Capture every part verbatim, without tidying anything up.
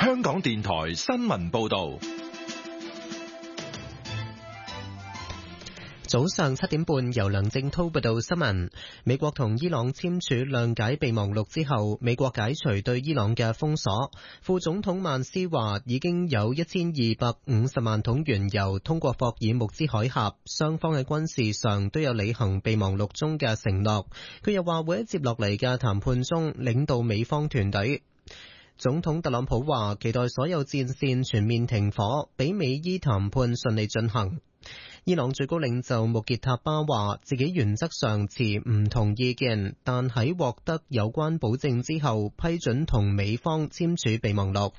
香港電台新聞報道。 早上七點半，由梁正濤報道新聞。美國同伊朗簽署諒解備忘錄之後，美國解除對伊朗嘅封鎖。副總統曼斯話，已經有一千二百五十萬桶原油通過霍爾木茲海峽，雙方喺軍事上都有履行備忘錄中嘅承諾。佢又話會喺接落嚟嘅談判中領導美方團隊。總統特朗普話，期待所有戰線全面停火，俾美伊談判順利進行。伊朗最高領袖穆傑塔巴話，自己原則上持唔同意見，但喺獲得有關保證之後，批准同美方簽署備忘錄。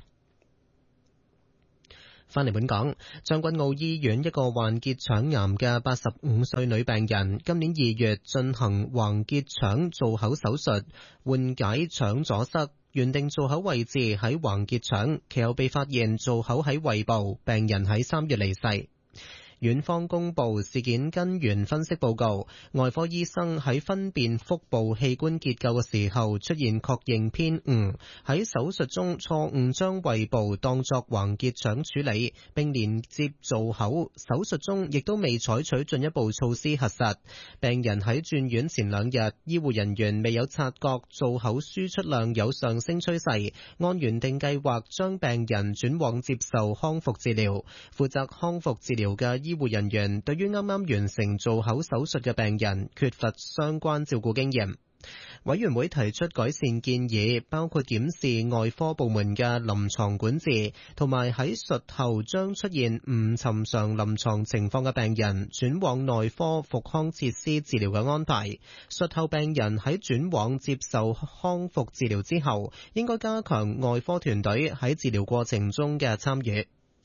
返嚟本港，將軍澳醫院一個患結腸癌嘅八十五歲女病人，今年二月進行橫結腸造口手術，緩解腸阻塞。原定造口位置喺橫結腸，其後被發現造口喺胃部，病人喺三月離世。院方公布事件根源分析報告，外科醫生喺分辨腹部器官結構嘅時候出現確認偏誤，喺手術中錯誤將胃部當作橫結腸處理，並連接造口。手術中亦都未採取進一步措施核實。病人喺轉院前兩日，醫護人員未有察覺造口輸出量有上升趨勢，按原定計劃將病人轉往接受康復治療。負責康復治療嘅醫護人員對於啱啱完成造口手術嘅病人缺乏相關照顧經驗。委員會提出改善建議，包括檢視外科部門嘅臨床管治，同埋喺術後將出現唔尋常臨床情況嘅病人轉往內科復康設施治療嘅安排。術後病人喺轉往接受康復治療之後，應該加強外科團隊喺治療過程中嘅參與。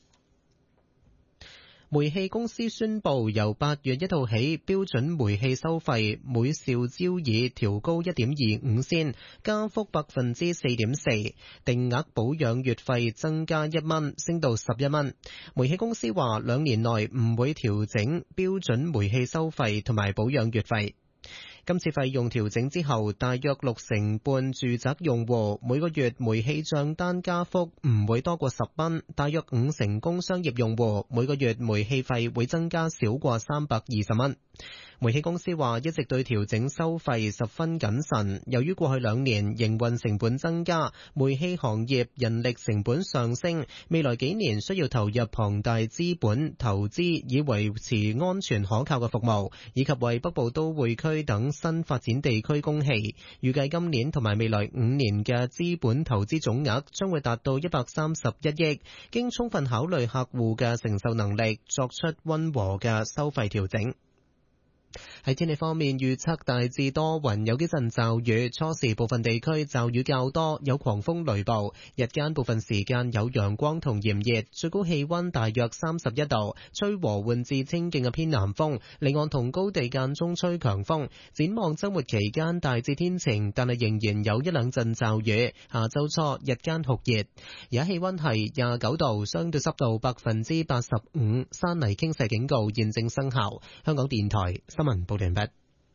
煤氣公司宣布，由八月一號起，標準煤氣收費每兆焦耳調高一點二五仙，加幅百分之四點四，定額保養月費增加一蚊，升到十一蚊。煤氣公司話，兩年內唔會調整標準煤氣收費同埋保養月費。今次費用調整之後，大約六成半住宅用戶每個月煤氣賬單加幅唔會多過十蚊，大約五成工商業用戶每個月煤氣費會增加少過三百二十蚊。煤氣公司話一直對調整收費十分謹慎，由於過去兩年營運成本增加，煤氣行業人力成本上升，未來幾年需要投入龐大資本投資以維持安全可靠嘅服務，以及為北部都會區等新發展地區供氣。預計今年同埋未來五年嘅資本投資總額將會達到一百三十一億，經充分考慮客戶嘅承受能力，作出溫和嘅收費調整。喺天氣方面，預測大致多雲，有幾陣驟雨，初時部分地區驟雨較多，有狂風雷暴。日間部分時間有陽光同炎熱，最高氣溫大約三十一度，吹和緩至清勁嘅偏南風，離岸同高地間中吹強風。展望周末期間大致天晴，但係仍然有一兩陣驟雨。下周初日間酷熱，而家氣溫係廿九度，相對濕度百分之八十五，山泥傾瀉警告現正生效。香港電台新聞報道完畢。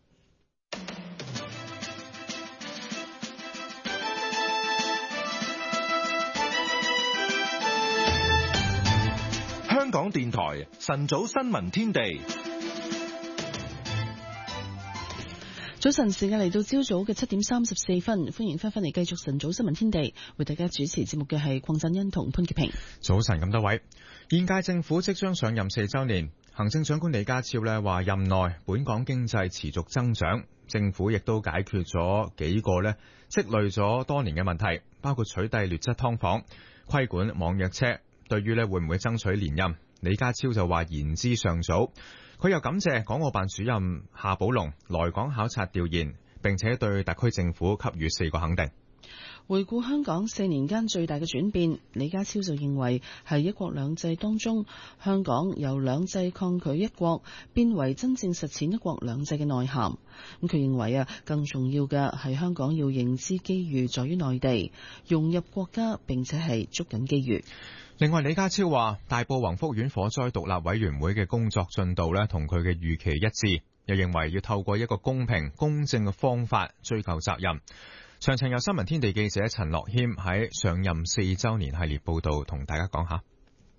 香港電台晨早新聞天地。 早晨時間嚟到朝早嘅七點三十四分，歡迎翻返嚟繼續晨早新聞天地，為大家主持節目嘅係鄺振欣同潘潔平。 早晨咁多位，現屆政府即將上任四周年，行政長官李家超呢話任內本港經濟持續增長，政府亦都解決咗幾個呢積累咗多年嘅問題，包括取締劣質劏房、規管網約車。對於呢會唔會爭取連任，李家超就話言之尚早。佢又感謝港澳辦主任夏寶龍來港考察調研，並且對特區政府給予四個肯定。 回顧香港四年間最大嘅轉變，李家超就認為係一國兩制當中，香港由兩制抗拒一國變為真正實踐一國兩制嘅內涵。咁佢認為啊，更重要嘅係香港要認知機遇在於內地，融入國家並且係捉緊機遇。 另外，李家超話大埔宏福苑火災獨立委員會嘅工作進度呢同佢嘅預期一致，又認為要透過一個公平公正嘅方法追究責任。 詳情由新聞天地記者陳樂謙喺上任四週年系列報道同大家講下。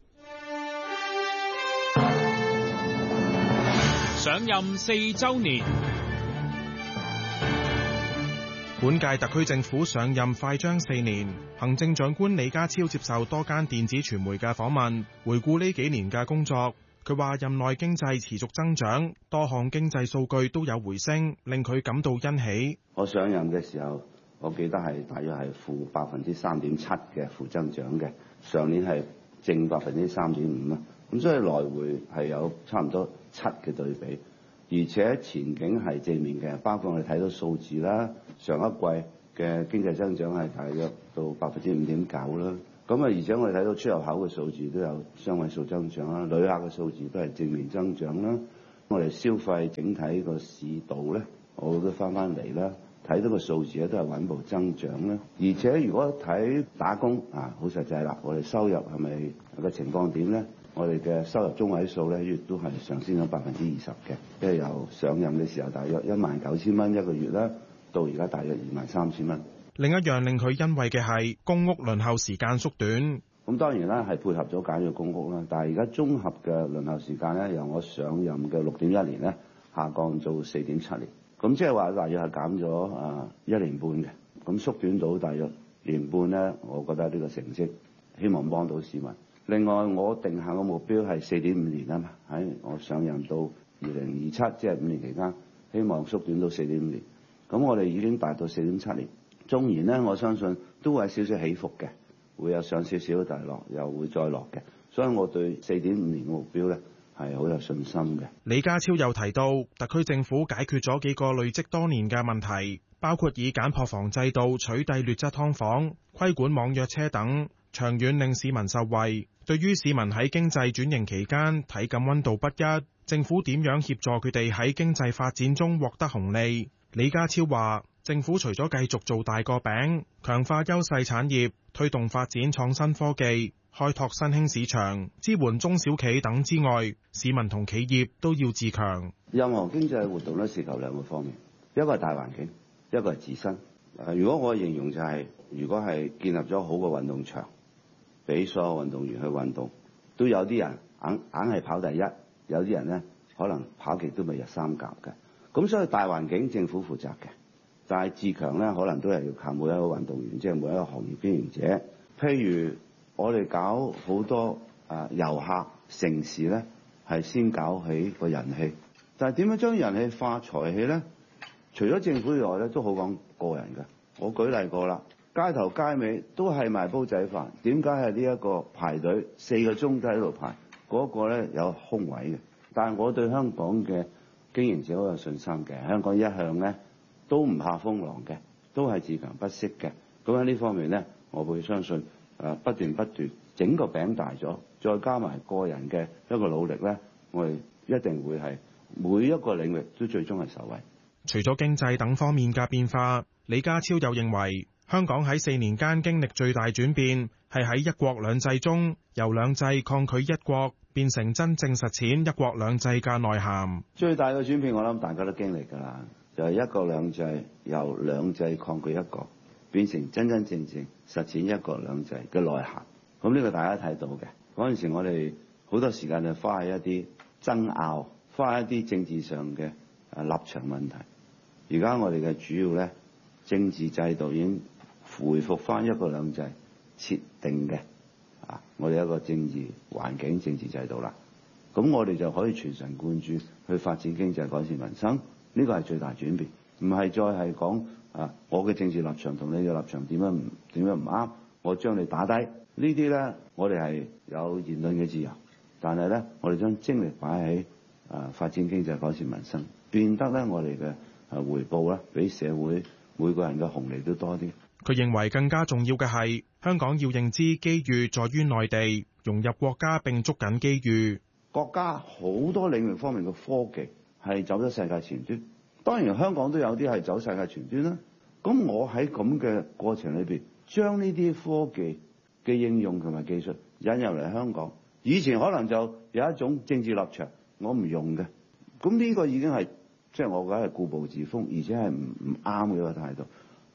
上任四週年， 本屆特區政府上任快將四年，行政長官李家超接受多間電子傳媒嘅訪問，回顧呢幾年嘅工作。佢話任內經濟持續增長，多項經濟數據都有回升，令佢感到欣喜。 我上任嘅時候，我記得係大約係負百分之三點七嘅負增長嘅，上年係正百分之三點五啦。咁所以來回係有差唔多七嘅對比，而且前景係正面嘅，包括我哋睇到數字啦，上一季嘅經濟增長係大約到百分之五點九啦。咁啊，而且我哋睇到出入口嘅數字都有雙位數增長啦，旅客嘅數字都係正面增長啦。我哋消費整體個市道咧，我都翻翻嚟啦，睇到個數字咧都係穩步增長啦。而且如果睇打工啊，好實際啦，我哋收入係咪個情況點咧？我哋嘅收入中位數咧，亦都係上升咗百分之二十嘅，即係由上任嘅時候大約一萬九千蚊一個月啦，到而家大約二萬三千蚊。 另一樣令佢欣慰嘅係公屋輪候時間縮短。 咁當然啦，係配合咗簡約公屋啦，但係而家綜合嘅輪候時間咧，由我上任嘅六點一年咧，下降到四點七年。咁即係話大約係減咗啊一年半嘅，咁縮短到大約年半咧，我覺得呢個成績希望幫到市民。另外，我定下個目標係四點五年啊嘛，喺我上任到二零二七，即係五年期間，希望縮短到四點五年。咁我哋已經達到四點七年。縱然呢，我相信都會有少少起伏嘅，會有上少少大落，又會再落嘅。所以我對四點五年嘅目標呢係好有信心嘅。 李家超又提到，特區政府解決咗幾個累積多年嘅問題，包括以簡破房制度取締劣質劏房、規管網約車等，長遠令市民受惠。對於市民喺經濟轉型期間體感溫度不一，政府點樣協助佢哋喺經濟發展中獲得紅利？李家超話，政府除咗繼續做大個餅，強化優勢產業，推動發展創新科技，開拓新興市場，支援中小企等之外，市民同企業都要自強。 任何經濟活動都涉及兩個方面，一個係大環境，一個係自身。如果我形容就係、是，如果係建立咗好嘅運動場，俾所有運動員去運動，都有啲人硬硬係跑第一，有啲人呢可能跑極都未入三甲嘅。咁所以大環境政府負責嘅，但係自強咧可能都係要靠每一個運動員，即係每一個行業經營者。譬如我哋搞好多啊遊客城市咧，係先搞起個人氣，但係點樣將人氣化財氣咧？除咗政府以外咧，都好講個人嘅。我舉例過啦，街頭街尾都係賣煲仔飯，點解係呢一個排隊四個鐘都喺度排，嗰個咧有空位嘅？但係我對香港嘅經營者好有信心嘅，香港一向咧都唔怕風浪嘅，都係自強不息嘅。咁喺呢方面咧，我會相信誒不斷不斷整個餅大咗，再加埋個人嘅一個努力咧，我哋一定會係每一個領域都最終係受惠。 除咗經濟等方面嘅變化，李家超又認為香港喺四年間經歷最大轉變係喺一國兩制中，由兩制抗拒一國變成真正實踐一國兩制嘅內涵。 最大嘅轉變我諗大家都經歷㗎啦，就係一國兩制由兩制抗拒一國變成真真正正實踐一國兩制嘅內涵。咁呢個大家睇到嘅，嗰陣時我哋好多時間就花喺一啲爭拗，花喺一啲政治上嘅誒立場問題。而家我哋嘅主要咧政治制度已經回復翻一國兩制設定嘅啊，我哋一個政治環境、政治制度啦。咁我哋就可以全神貫注去發展經濟、改善民生。呢個係最大轉變，唔係再係講啊我嘅政治立場同你嘅立場點樣唔點樣唔啱，我將你打低。呢啲咧我哋係有言論嘅自由，但係咧我哋將精力擺喺啊發展經濟、改善民生，變得咧我哋嘅啊回報咧比社會每個人嘅紅利都多啲。 佢認為更加重要嘅係香港要認知機遇在於內地，融入國家並捉緊機遇。 國家好多領域方面嘅科技係走咗世界前端，當然香港都有啲係走世界前端啦。咁我喺咁嘅過程裏邊，將呢啲科技嘅應用同埋技術引入嚟香港，以前可能就有一種政治立場，我唔用嘅。咁呢個已經係即係我覺得係固步自封，而且係唔唔啱嘅一個態度。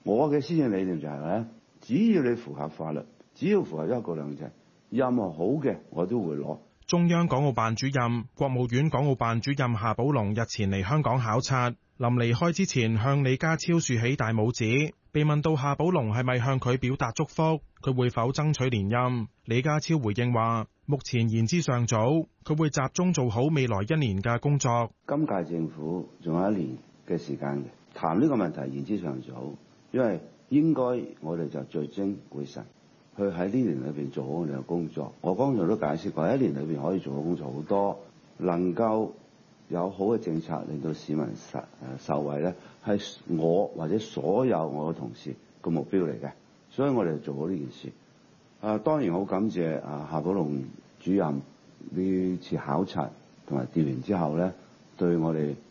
我嘅施政理念就係咧，只要你符合法律，只要符合一國兩制，任何好嘅我都會攞。 中央港澳辦主任、國務院港澳辦主任夏寶龍日前嚟香港考察，臨離開之前向李家超豎起大拇指。被問到夏寶龍係咪向佢表達祝福，佢會否爭取連任？李家超回應話：目前言之尚早，佢會集中做好未來一年嘅工作。 今屆政府仲有一年嘅時間嘅，談呢個問題言之尚早，因為應該我哋就聚精會神去喺呢年裏邊做好我哋嘅工作。我剛才都解釋過，一年裏邊可以做嘅工作好多，能夠有好嘅政策令到市民受誒受惠咧，係我或者所有我嘅同事個目標嚟嘅，所以我哋就做好呢件事。啊，當然好感謝啊夏寶龍主任呢次考察同埋調研之後咧，對我哋